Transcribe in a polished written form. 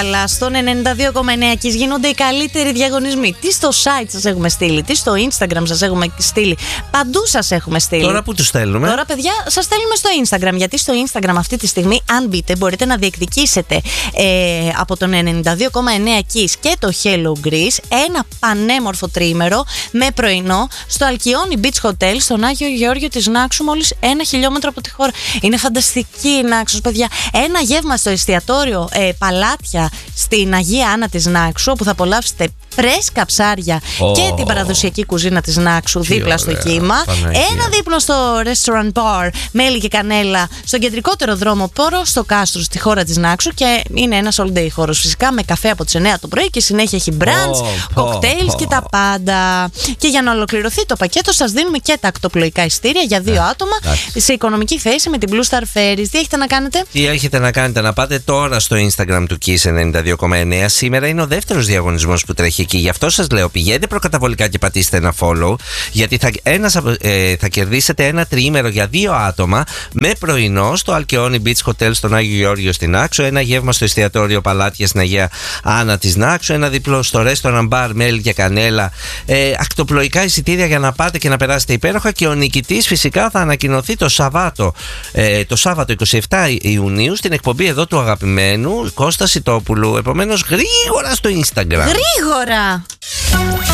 Αλλά στον 92,9 και γίνονται οι καλύτεροι διαγωνισμοί. Τι στο site σας έχουμε στείλει, τι στο Instagram σας έχουμε στείλει. Παντού σας έχουμε στείλει. Τώρα που τους στέλνουμε? Τώρα, παιδιά, σας στέλνουμε στο Instagram. Γιατί στο Instagram αυτή τη στιγμή, αν μπείτε, μπορείτε να διεκδικήσετε από τον 92,9 Kiss και το Hello Greece ένα πανέμορφο τρίμερο με πρωινό στο Αλκιόνι Beach Hotel στον Άγιο Γεώργιο της Νάξου, μόλις 1 χιλιόμετρο από τη χώρα. Είναι φανταστική η Νάξος, παιδιά. Ένα γεύμα στο εστιατόριο Παλάτια στην Αγία Άννα της Νάξου, όπου θα απολαύσετε φρέσκα ψάρια και την παραδοσιακή κουζίνα της Νάξου δίπλα στο κύμα. Ένα δείπνο στο restaurant bar μέλι και κανέλα στον κεντρικότερο δρόμο Πόρο στο Κάστρο, στη χώρα της Νάξου. Και είναι ένας all day χώρος φυσικά, με καφέ από τις 9 το πρωί και συνέχεια έχει brunch, cocktails και τα πάντα. Και για να ολοκληρωθεί το πακέτο, σας δίνουμε και τα ακτοπλοϊκά εισιτήρια για 2 άτομα σε οικονομική θέση με την Blue Star Ferries. Τι έχετε να κάνετε? Τι έχετε να κάνετε? Να πάτε τώρα στο Instagram του Kiss 92,9. Σήμερα είναι ο δεύτερος διαγωνισμός που τρέχει εκεί. Γι' αυτό σας λέω, πηγαίνετε προκαταβολικά και πατήστε ένα follow, γιατί θα κερδίσετε ένα τριήμερο για 2 άτομα με πρωινό στο Αλκιόνι Beach Hotel στον Άγιο Γεώργιο στην Νάξο, ένα γεύμα στο εστιατόριο Παλάτια στην Αγία Άννα της Νάξου, ένα διπλό στο restaurant bar μέλι και κανέλα, ακτοπλοϊκά εισιτήρια για να πάτε και να περάσετε υπέροχα. Και ο νικητής φυσικά θα ανακοινωθεί το Σάββατο 27 Ιουνίου στην εκπομπή εδώ του αγαπημένου Κώστα Σιτόπουλου. Επομένως, γρήγορα στο Instagram. Γρήγορα!